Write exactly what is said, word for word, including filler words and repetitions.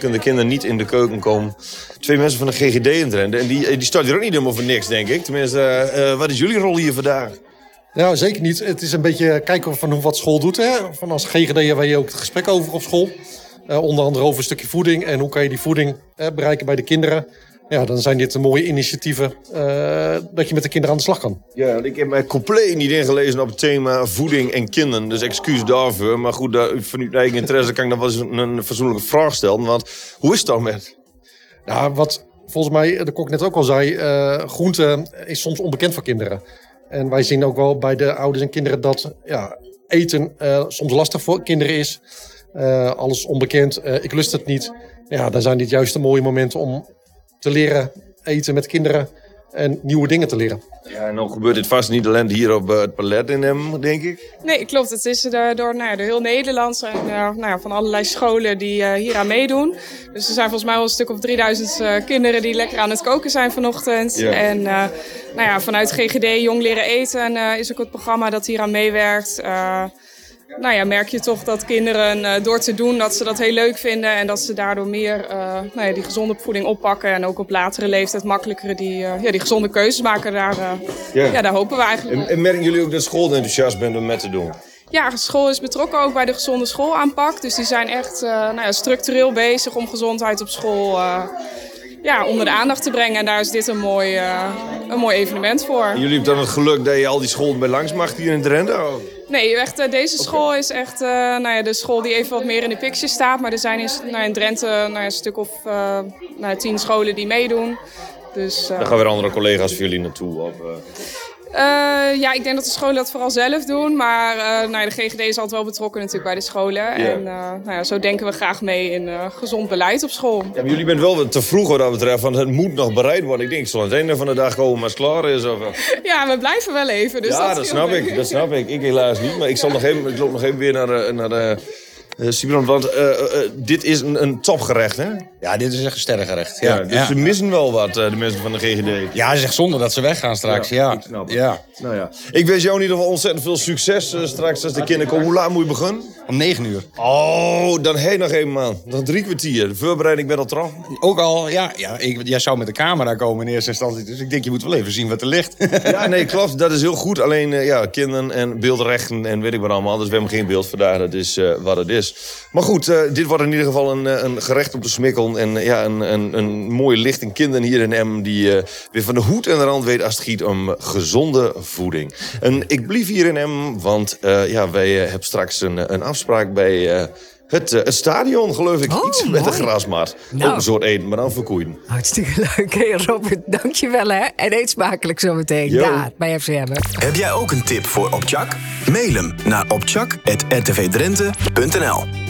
kunnen de kinderen niet in de keuken komen. Twee mensen van de G G D in Drenthe. En die, die staat hier ook niet helemaal voor niks, denk ik. Tenminste, uh, wat is jullie rol hier vandaag? Nou, zeker niet. Het is een beetje kijken van wat school doet. Hè? Van als G G D hebben we ook het gesprek over op school. Uh, onder andere over een stukje voeding. En hoe kan je die voeding uh, bereiken bij de kinderen. Ja, dan zijn dit mooie initiatieven uh, dat je met de kinderen aan de slag kan. Ja, ik heb mij compleet niet ingelezen op het thema voeding en kinderen. Dus excuus daarvoor. Maar goed, daar, van uw eigen interesse kan ik dan wel eens een, een fatsoenlijke vraag stellen. Want hoe is het dan met? Nou, wat volgens mij de kok net ook al zei. Uh, groente is soms onbekend voor kinderen. En wij zien ook wel bij de ouders en kinderen dat ja, eten uh, soms lastig voor kinderen is. Uh, alles onbekend, uh, ik lust het niet. Ja, dan zijn dit juist de mooie momenten om te leren eten met kinderen en nieuwe dingen te leren. Ja, en dan gebeurt dit vast niet alleen hier op uh, het palet in hem, denk ik. Nee, klopt. Het is uh, door, nou ja, door heel Nederland en uh, nou ja, van allerlei scholen die uh, hier aan meedoen. Dus er zijn volgens mij wel een stuk of drieduizend uh, kinderen die lekker aan het koken zijn vanochtend. Ja. En uh, nou ja, vanuit G G D Jong Leren Eten uh, is ook het programma dat hier aan meewerkt. Uh, Nou ja, merk je toch dat kinderen uh, door te doen dat ze dat heel leuk vinden. En dat ze daardoor meer uh, nou ja, die gezonde voeding oppakken. En ook op latere leeftijd makkelijker die, uh, ja, die gezonde keuzes maken. Daar, uh, ja. Ja, daar hopen we eigenlijk. En, en merken jullie ook dat school enthousiast bent om met te doen? Ja, school is betrokken ook bij de gezonde schoolaanpak. Dus die zijn echt uh, nou ja, structureel bezig om gezondheid op school uh, ja, onder de aandacht te brengen. En daar is dit een mooi, uh, een mooi evenement voor. En jullie hebben dan het geluk dat je al die scholen bij langs mag hier in Drenthe? Oh. Nee, echt, deze school okay. is echt uh, nou ja, de school die even wat meer in de picture staat. Maar er zijn in, nou, in Drenthe nou ja, een stuk of uh, nou, tien scholen die meedoen. Dus, uh, Daar gaan weer andere collega's voor jullie naartoe? Of, uh... Uh, ja, ik denk dat de scholen dat vooral zelf doen. Maar uh, nou ja, de G G D is altijd wel betrokken natuurlijk bij de scholen. Ja. En uh, nou ja, zo denken we graag mee in uh, gezond beleid op school. Ja, maar jullie bent wel te vroeg wat dat betreft, want het moet nog bereid worden. Ik denk, ik zal aan het einde van de dag komen als het klaar is. Of... Ja, we blijven wel even. Dus ja, dat, dat snap ik. ik. Dat snap ik. Ik helaas niet, maar ik, zal nog even, ik loop nog even weer naar, naar de... Uh, Simon, want uh, uh, dit is een, een topgerecht, hè? Ja, dit is echt een sterrengerecht. Ja, ja, dus ja. ze missen wel wat, uh, de mensen van de G G D. Ja, het is echt zonde dat ze weggaan straks. Ja, ja. Ik snap het. Ja. Nou ja. Ik wens jou in ieder geval ontzettend veel succes uh, straks als de kinderen komen. Hoe laat moet je beginnen? Om negen uur. Oh, dan heen nog even, man. Dan drie kwartier. De voorbereiding ben al trouw. Ook al, ja. ja ik, jij zou met de camera komen in eerste instantie. Dus ik denk, je moet wel even zien wat er ligt. Ja, nee, klopt. Dat is heel goed. Alleen, uh, ja, kinderen en beeldrechten en weet ik wat allemaal. Dus we hebben geen beeld vandaag. Dat is uh, wat het is. Maar goed, uh, dit wordt in ieder geval een, een gerecht op de smikkel. En uh, ja, een, een, een mooie lichting kinderen hier in Emmen die uh, weer van de hoed en de rand weet als het giet om gezonde voeding. En ik blijf hier in Emmen, want uh, ja, wij uh, hebben straks een, een afspraak bij uh, het, uh, het stadion, geloof ik. Oh, iets met een grasmat. Nou. Ook een soort eten, maar dan voor koeien. Hartstikke leuk. Hey Robert, dankjewel hè. En eet smakelijk zometeen. Yo. Daar, bij F C M. Heb jij ook een tip voor Opchak? Mail hem naar opchak apenstaartje r t v drenthe punt n l.